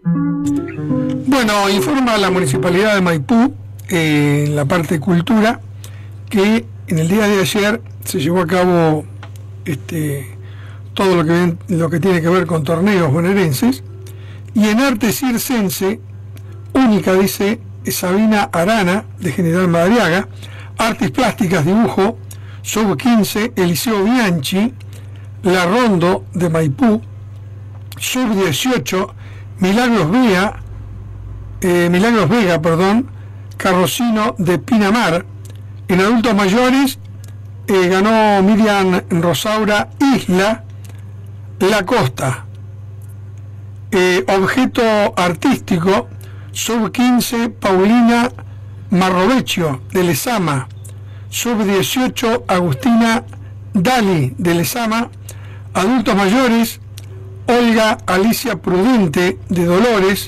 Bueno, informa la Municipalidad de Maipú, en la parte de cultura, que en el día de ayer se llevó a cabo todo lo que tiene que ver con torneos bonaerenses, y en arte circense, única, dice Sabina Arana, de General Madariaga, artes plásticas, dibujo, sub 15, Eliseo Bianchi, La Rondo, de Maipú, sub 18, Milagros Vega, Carrocino, de Pinamar. En adultos mayores ganó Miriam Rosaura Isla, La Costa. Objeto artístico, sub 15, Paulina Marrovecchio, de Lezama, sub 18, Agustina Dali, de Lezama. Adultos mayores, Olga Alicia Prudente, de Dolores,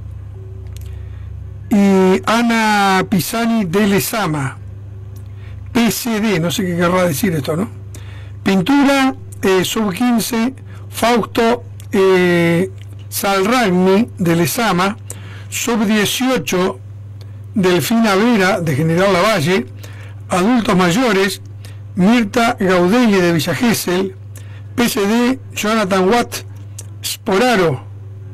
y Ana Pisani, de Lezama. PCD, no sé qué querrá decir esto, ¿no? Pintura, sub 15, Fausto Salragni, de Lezama, sub 18, Delfina Vera, de General Lavalle. Adultos mayores, Mirta Gaudelli, de Villa Gesell. PCD, Jonathan Watt Sporaro.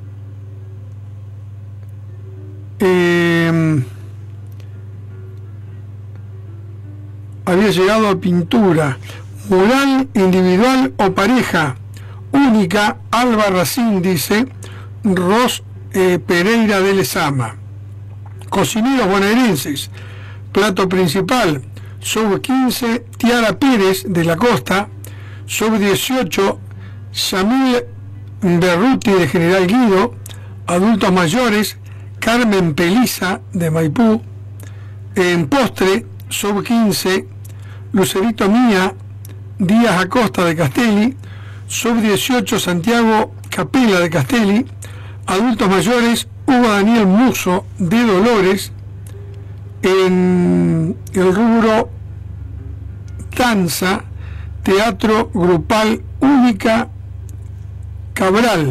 Había llegado a pintura, mural individual o pareja, única, Alba Racín, dice Ros Pereira, de Lezama. Cocineros bonaerenses, plato principal, sub 15, Tiara Pérez, de La Costa, sub 18, Samil Berruti, de General Guido. Adultos mayores, Carmen Peliza, de Maipú. En postre, sub 15, Lucerito Mía Díaz Acosta, de Castelli. Sub 18, Santiago Capela, de Castelli. Adultos mayores, Hugo Daniel Muso, de Dolores. En el rubro danza, teatro grupal, única, Cabral.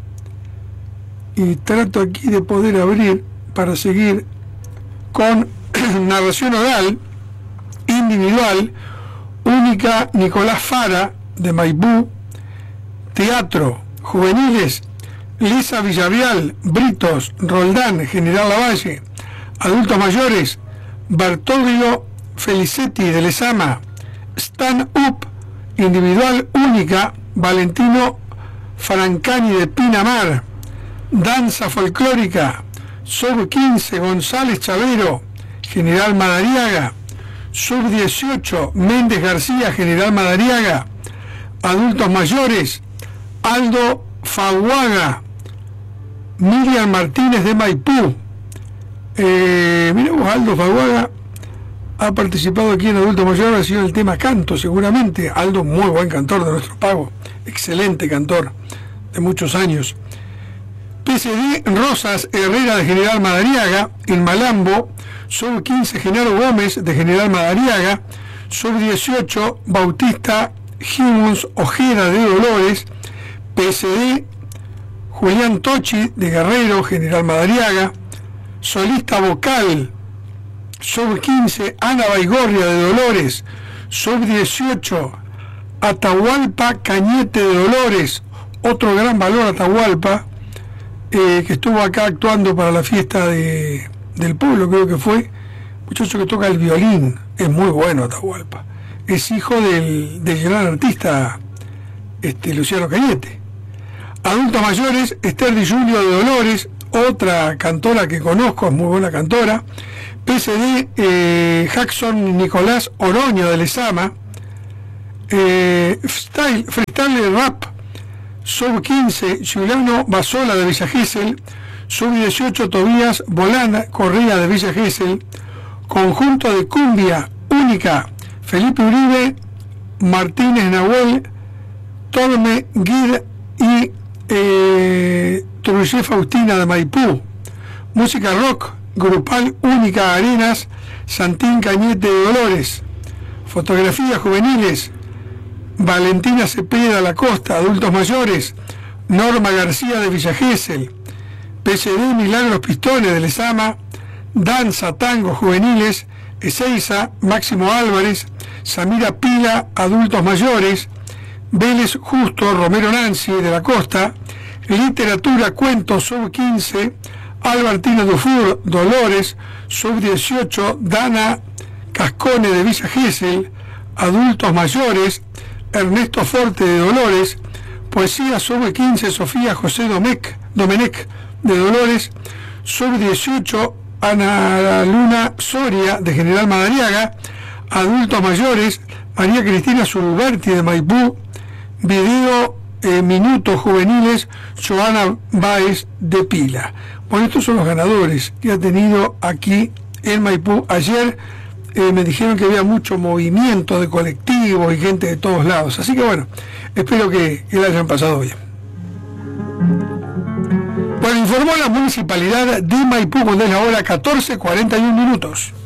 Y trato aquí de poder abrir para seguir con narración oral individual, única, Nicolás Fara, de Maipú. Teatro, juveniles, Lisa Villavial, Britos, Roldán, General Lavalle. Adultos mayores, Bartolio Felicetti, de Lezama. Stand Up, individual, única, Valentino Francani, de Pinamar. Danza folclórica, sub 15, González Chavero, General Madariaga. Sub 18, Méndez García, General Madariaga. Adultos mayores, Aldo Faguaga, Miriam Martínez, de Maipú. Miremos, Aldo Faguaga ha participado aquí en Adultos Mayores, ha sido el tema canto, seguramente. Aldo, muy buen cantor de nuestro pago, excelente cantor de muchos años. PCD, Rosas Herrera, de General Madariaga. En Malambo, sub 15, Genaro Gómez, de General Madariaga. Sub 18, Bautista Gibbons Ojeda, de Dolores. PCD, Julián Tochi, de Guerrero, General Madariaga. Solista vocal, sub 15, Ana Baigorria, de Dolores. Sub 18, Atahualpa Cañete, de Dolores. Otro gran valor, Atahualpa, que estuvo acá actuando para la fiesta del pueblo, creo que fue. Muchacho que toca el violín, es muy bueno Atahualpa. Es hijo del gran artista Luciano Cañete. Adultos mayores, Esther Di Julio, de Dolores, otra cantora que conozco, es muy buena cantora. PCD, Jackson Nicolás Oroño, de Lezama. Freestyle Rap, sub 15, Giuliano Basola, de Villa Gesell. Sub 18, Tobías Bolana Correa, de Villa Gesell. Conjunto de cumbia, única, Felipe Uribe, Martínez Nahuel, Torme Guid y Trujé Faustina, de Maipú. Música rock, grupal, única, Arenas, Santín Cañete, de Dolores. Fotografías juveniles, Valentina Cepeda, La Costa. Adultos mayores, Norma García, de Villa Gesell. PCD Milagros Pistones de Lezama, Danza Tango Juveniles, Ezeiza, Máximo Álvarez, Samira Pila, Adultos Mayores, Vélez Justo, Romero Nancy de la Costa, Literatura Cuentos Sub-15, Albertina Dufour, Dolores, Sub-18, Dana Cascone de Villa Gesell, Adultos Mayores, Ernesto Forte de Dolores, Poesía Sub-15, Sofía José Domenech de Dolores, Sub-18, Ana Luna Soria de General Madariaga, Adultos Mayores, María Cristina Zuluberti de Maipú, Video Minutos Juveniles, Joana Báez de Pila. Bueno, estos son los ganadores que ha tenido aquí en Maipú. Ayer me dijeron que había mucho movimiento de colectivos y gente de todos lados, así que bueno, espero que la hayan pasado bien. Bueno, informó la municipalidad de Maipú cuando es la hora 14:41.